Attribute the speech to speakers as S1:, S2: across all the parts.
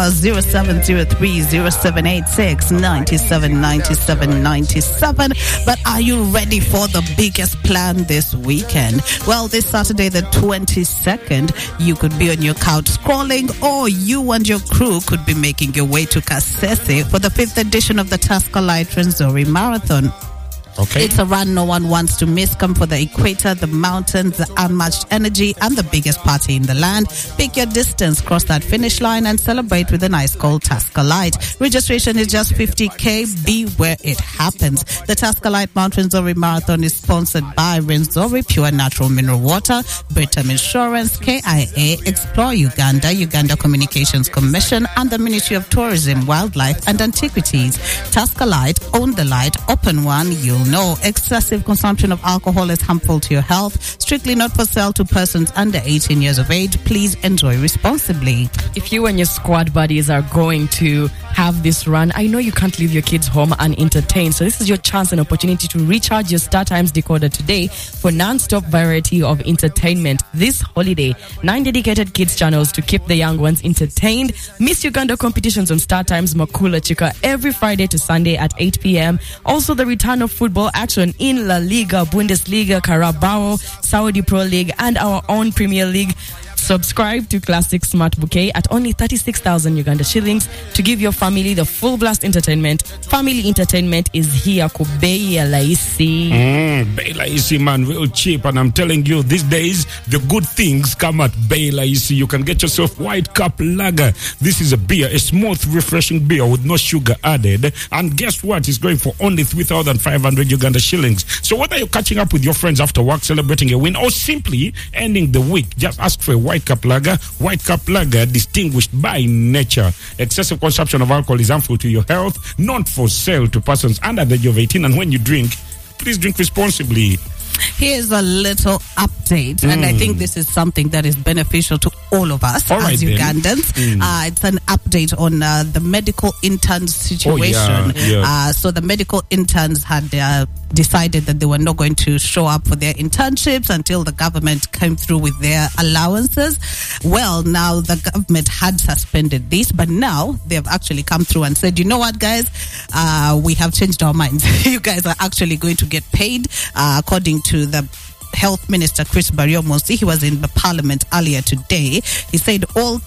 S1: 0703-0786-979797. But are you ready for the biggest plan this weekend? Well, this Saturday, the 22nd, you could be on your couch scrolling, or you and your crew could be making your way to Kasese for the 5th edition of the Tusker Light Rwenzori Marathon.
S2: Okay.
S1: It's a run no one wants to miss. Come for the equator, the mountains, the unmatched energy, and the biggest party in the land. Pick your distance, cross that finish line, and celebrate with an ice cold Tusker Light. Registration is just 50K. Be where it happens. The Tusker Light Mount Rwenzori Marathon is sponsored by Rwenzori Pure Natural Mineral Water, Britam Insurance, KIA, Explore Uganda, Uganda Communications Commission, and the Ministry of Tourism, Wildlife, and Antiquities. Tusker Light, own the light, open one, you'll know. Excessive consumption of alcohol is harmful to your health. Strictly not for sale to persons under 18 years of age. Please enjoy responsibly.
S3: If you and your squad buddies are going to have this run, I know you can't leave your kids home unentertained. So this is your chance and opportunity to recharge your StarTimes decoder today for non-stop variety of entertainment. This holiday, 9 dedicated kids channels to keep the young ones entertained. Miss Uganda competitions on StarTimes Makula Chika every Friday to Sunday at 8 p.m. Also the return of football action in La Liga, Bundesliga, Carabao, Saudi Pro League, and our own Premier League. Subscribe to Classic Smart Bouquet at only 36,000 Uganda shillings to give your family the full blast entertainment. Family entertainment is here ku bei ya laisi.
S2: Bei laisi, man, real cheap. And I'm telling you, these days, the good things come at bei laisi. You can get yourself White Cup Lager. This is a beer, a smooth, refreshing beer with no sugar added. And guess what? It's going for only 3,500 Uganda shillings. So whether you're catching up with your friends after work, celebrating a win, or simply ending the week, just ask for a White Cup Lager. White Cup Lager, distinguished by nature. Excessive consumption of alcohol is harmful to your health, not for sale to persons under the age of 18. And when you drink, please drink responsibly.
S1: Here's a little update, and I think this is something that is beneficial to all of us as Ugandans. It's an update on the medical interns situation. So the medical interns had decided that they were not going to show up for their internships until the government came through with their allowances. Well, now the government had suspended this, but now they've actually come through and said, you know what, guys, we have changed our minds. You guys are actually going to get paid according to the Health Minister Chris Baryomunsi. He was in the Parliament earlier today. He said all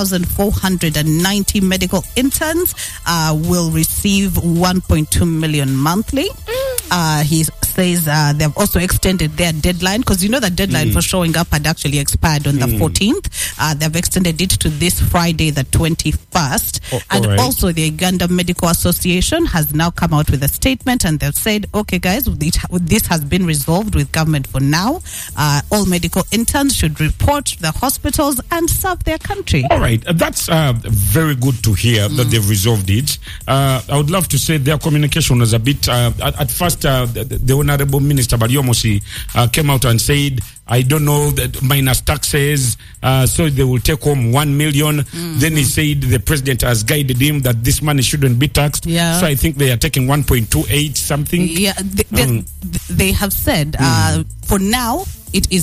S1: 2,490 medical interns will receive 1.2 million monthly. He says they've also extended their deadline, because you know the deadline for showing up had actually expired on the 14th. They've extended it to this Friday, the 21st. Also the Uganda Medical Association has now come out with a statement, and they've said, okay guys, this has been resolved with government for now. All medical interns should report to the hospitals and serve their country.
S2: All right, that's very good to hear that they've resolved it. I would love to say their communication was a bit at first. The Honorable Minister Baryomunsi came out and said, I don't know, that minus taxes, so they will take home 1 million. Then he said the president has guided him that this money shouldn't be taxed. So I think they are taking 1.28 something.
S1: They have said for now it is